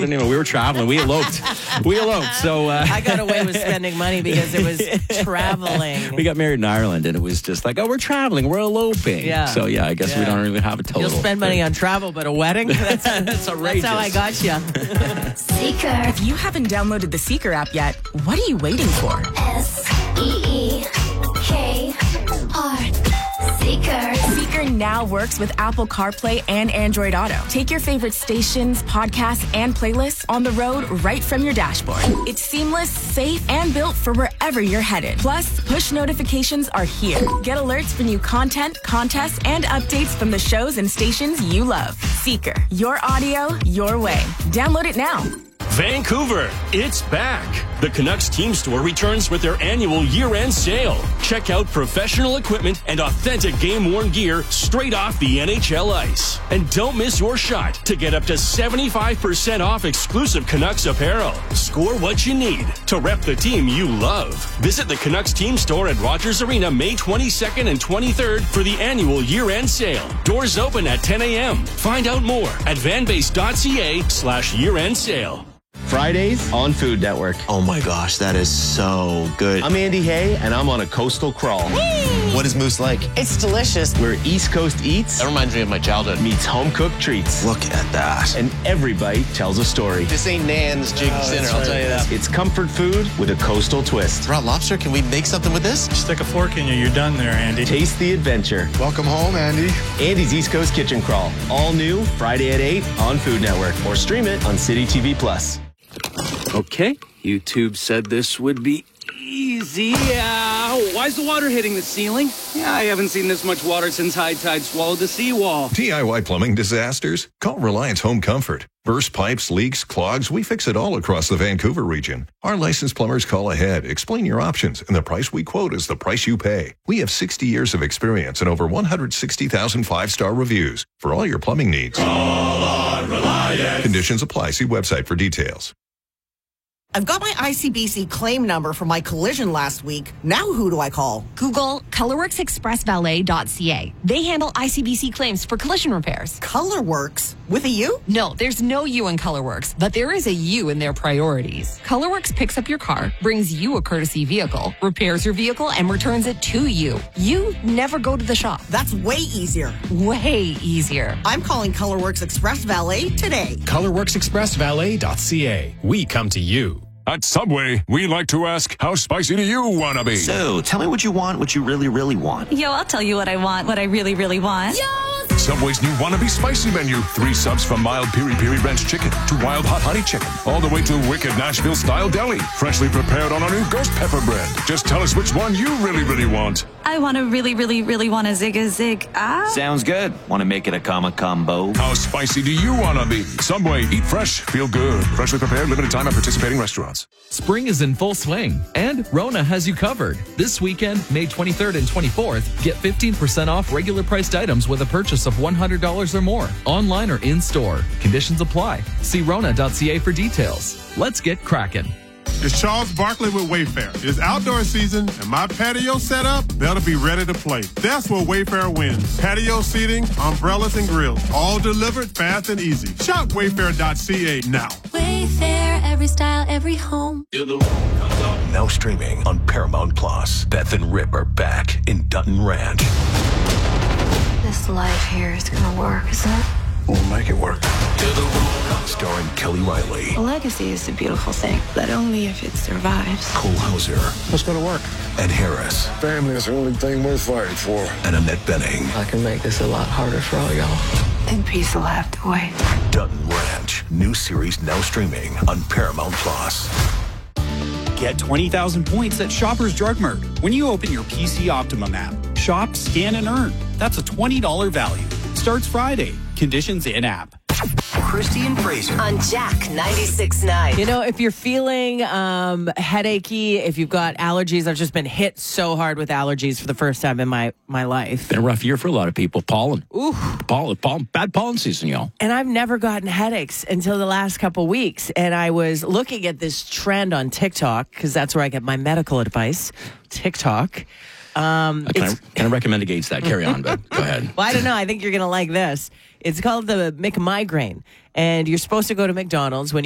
didn't even. We were traveling. We eloped. So I got away with spending money because it was traveling. we got married in Ireland, and it was just like, oh, we're traveling, we're eloping. Yeah. So I guess we don't even have a total. You'll spend money on travel, but a wedding? That's outrageous. That's how I got you. Seeker. If you haven't downloaded the Seeker app yet, what are you waiting for? SEEKR. Seeker. Seeker now works with Apple CarPlay and Android Auto. Take your favorite stations, podcasts, and playlists on the road right from your dashboard. It's seamless, safe, and built for wherever you're headed. Plus, push notifications are here. Get alerts for new content, contests, and updates from the shows and stations you love. Seeker. Your audio, your way. Download it now. Vancouver, it's back. The Canucks Team Store returns with their annual year-end sale. Check out professional equipment and authentic game-worn gear straight off the NHL ice. And don't miss your shot to get up to 75% off exclusive Canucks apparel. Score what you need to rep the team you love. Visit the Canucks Team Store at Rogers Arena May 22nd and 23rd for the annual year-end sale. Doors open at 10 a.m. Find out more at vanbase.ca/year-end sale. Fridays on Food Network. Oh my gosh, that is so good. I'm Andy Hay, and I'm on a coastal crawl. What is Moose like? It's delicious. Where East Coast eats That reminds me of my childhood. meets home-cooked treats. Look at that. And every bite tells a story. This ain't Nan's Jig Dinner, I'll tell you that. It's comfort food with a coastal twist. Raw lobster, can we make something with this? Stick a fork in you, you're done there, Andy. Taste the adventure. Welcome home, Andy. Andy's East Coast Kitchen Crawl. All new Friday at 8 on Food Network. Or stream it on City TV Plus. Okay, YouTube said this would be easy. Why's the water hitting the ceiling? Yeah, I haven't seen this much water since high tide swallowed the seawall. DIY plumbing disasters? Call Reliance Home Comfort. Burst pipes, leaks, clogs, we fix it all across the Vancouver region. Our licensed plumbers call ahead, explain your options, and the price we quote is the price you pay. We have 60 years of experience and over 160,000 five-star reviews for all your plumbing needs. Call on Reliance. Conditions apply. See website for details. I've got my ICBC claim number for my collision last week. Now who do I call? Google ColorworksExpressValet.ca. They handle ICBC claims for collision repairs. ColorWorks? With a U? No, there's no U in ColorWorks, but there is a U in their priorities. ColorWorks picks up your car, brings you a courtesy vehicle, repairs your vehicle, and returns it to you. You never go to the shop. That's way easier. Way easier. I'm calling ColorWorks Express Valet today. ColorworksExpressValet.ca. We come to you. At Subway, we like to ask, how spicy do you want to be? So, tell me what you want, what you really, really want. Yo, I'll tell you what I want, what I really, really want. Yo! Subway's new Wannabe Spicy menu. 3 subs from mild piri-piri ranch chicken to wild hot honey chicken. All the way to wicked Nashville-style deli. Freshly prepared on our new ghost pepper bread. Just tell us which one you really, really want. I want to really, really, really want a zig. Sounds good. Want to make it a combo? How spicy do you want to be? Subway, eat fresh, feel good. Freshly prepared, limited time at participating restaurants. Spring is in full swing, and Rona has you covered. This weekend, May 23rd and 24th, get 15% off regular priced items with a purchase of $100 or more, online or in-store. Conditions apply. See Rona.ca for details. Let's get cracking. It's Charles Barkley with Wayfair. It's outdoor season, and my patio setup, they'll be ready to play. That's where Wayfair wins. Patio seating, umbrellas, and grills, all delivered fast and easy. Shop Wayfair.ca now. Wayfair, every style, every home. Now streaming on Paramount Plus. Beth and Rip are back in Dutton Ranch. This life here is gonna work, isn't it? We'll make it work. Starring Kelly Riley. A legacy is a beautiful thing, but only if it survives. Cole Hauser. What's gonna work? Ed Harris. Family is the only thing worth fighting for. And Annette Bening. I can make this a lot harder for all y'all. And peace will have to wait. Dutton Ranch. New series now streaming on Paramount Plus. Get 20,000 points at Shoppers Drug Mart when you open your PC Optimum app. Shop, scan, and earn. That's a $20 value. Starts Friday. Conditions in app. Christy and Fraser on Jack 96.9. You know, if you're feeling headachy, if you've got allergies, I've just been hit so hard with allergies for the first time in my life. Been a rough year for a lot of people. Pollen. Ooh. Pollen. Bad pollen season, y'all. And I've never gotten headaches until the last couple weeks. And I was looking at this trend on TikTok, because that's where I get my medical advice. TikTok. Can I recommend against that? Carry on, but go ahead. Well, I don't know. I think you're going to like this. It's called the McMigraine. And you're supposed to go to McDonald's when